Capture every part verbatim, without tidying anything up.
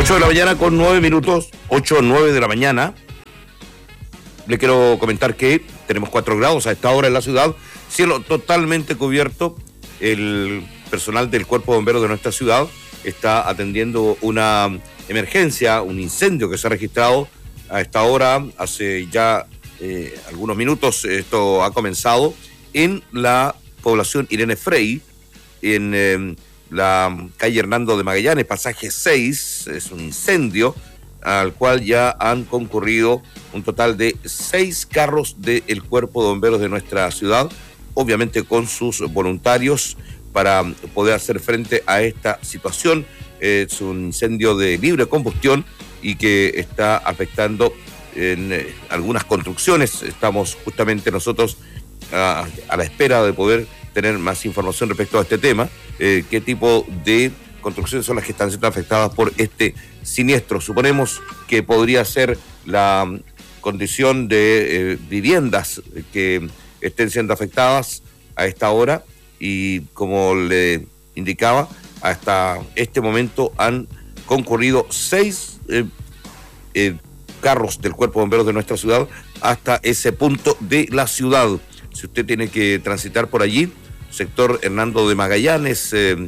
ocho de la mañana con nueve minutos, ocho o nueve de la mañana. Le quiero comentar que tenemos cuatro grados a esta hora en la ciudad, cielo totalmente cubierto. El personal del Cuerpo de Bomberos de nuestra ciudad está atendiendo una emergencia, un incendio que se ha registrado a esta hora, hace ya eh, algunos minutos. Esto ha comenzado en la población Irene Frey, en eh, la calle Hernando de Magallanes, pasaje seis. Es un incendio al cual ya han concurrido un total de seis carros del Cuerpo de Bomberos de nuestra ciudad, obviamente con sus voluntarios para poder hacer frente a esta situación. Es un incendio de libre combustión y que está afectando en eh, algunas construcciones. Estamos justamente nosotros a, a la espera de poder tener más información respecto a este tema. Eh, ¿Qué tipo de construcciones son las que están siendo afectadas por este siniestro? Suponemos que podría ser la condición de eh, viviendas que estén siendo afectadas a esta hora, y como le indicaba, hasta este momento han concurrido seis eh, eh, carros del Cuerpo de Bomberos de nuestra ciudad hasta ese punto de la ciudad. Si usted tiene que transitar por allí, sector Hernando de Magallanes, eh,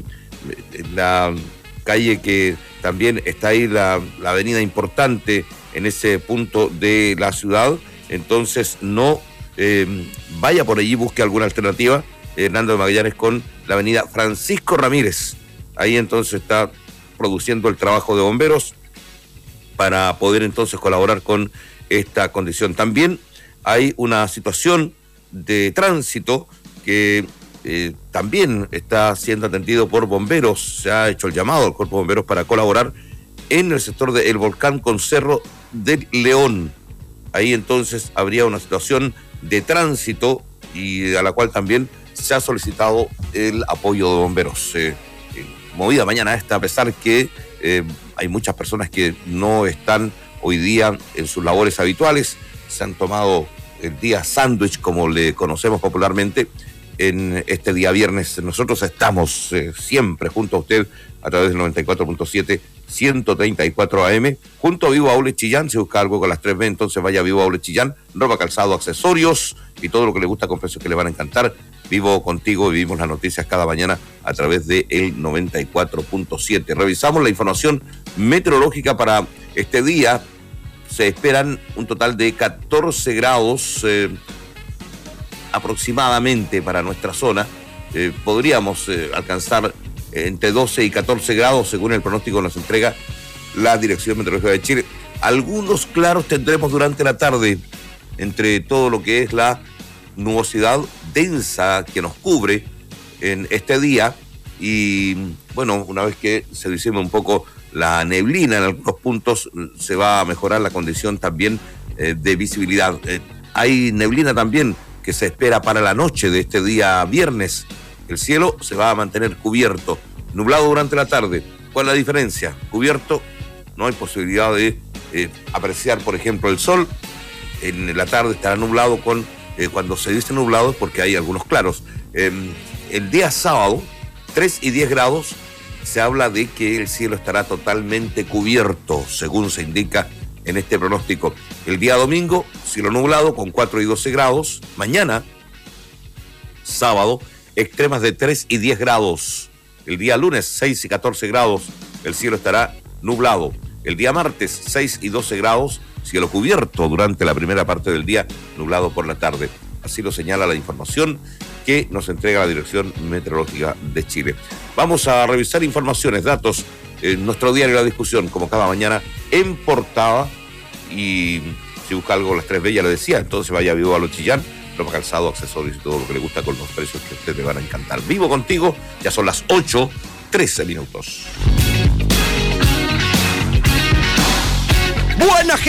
la calle que también está ahí, la, la avenida importante en ese punto de la ciudad, entonces no eh, vaya por allí, busque alguna alternativa. Hernando de Magallanes con la avenida Francisco Ramírez, ahí entonces está produciendo el trabajo de bomberos para poder entonces colaborar con esta condición. También hay una situación de tránsito que eh, también está siendo atendido por bomberos. Se ha hecho el llamado al Cuerpo de Bomberos para colaborar en el sector del Volcán con Cerro del León. Ahí entonces habría una situación de tránsito y a la cual también se ha solicitado el apoyo de bomberos. Eh, eh, movida mañana esta, a pesar que eh, hay muchas personas que no están hoy día en sus labores habituales, se han tomado el día sándwich, como le conocemos popularmente, en este día viernes. Nosotros estamos eh, siempre junto a usted a través del noventa y cuatro punto siete, ciento treinta y cuatro A M, junto a Vivo Outlet Chillán. Si busca algo con las tres B, entonces vaya a Vivo Outlet Chillán, ropa, calzado, accesorios y todo lo que le gusta con precios que le van a encantar. Vivo contigo, vivimos las noticias cada mañana a través de el noventa y cuatro punto siete. Revisamos la información meteorológica para este día. Se esperan un total de catorce grados eh, aproximadamente para nuestra zona. Eh, podríamos eh, alcanzar entre doce y catorce grados según el pronóstico que nos entrega la Dirección Meteorológica de Chile. Algunos claros tendremos durante la tarde entre todo lo que es la nubosidad densa que nos cubre en este día, y bueno, una vez que se disipe un poco la neblina en algunos puntos, se va a mejorar la condición también eh, de visibilidad. Eh, hay neblina también que se espera para la noche de este día viernes. El cielo se va a mantener cubierto, nublado durante la tarde. ¿Cuál es la diferencia? Cubierto, no hay posibilidad de eh, apreciar, por ejemplo, el sol. En la tarde estará nublado con, eh, cuando se dice nublado es porque hay algunos claros. Eh, el día sábado, tres y diez grados, se habla de que el cielo estará totalmente cubierto, según se indica en este pronóstico. El día domingo, cielo nublado con cuatro y doce grados. Mañana, sábado, extremas de tres y diez grados. El día lunes, seis y catorce grados, el cielo estará nublado. El día martes, seis y doce grados, cielo cubierto durante la primera parte del día, nublado por la tarde. Así lo señala la información que nos entrega la Dirección Meteorológica de Chile. Vamos a revisar informaciones, datos en nuestro diario La Discusión, como cada mañana, en portada. Y si busca algo las tres B, ya lo decía, entonces vaya a Vivo a lo Chillán, ropa, calzado, accesorios y todo lo que le gusta con los precios que a usted le van a encantar. Vivo contigo, ya son las ocho, trece minutos. Buena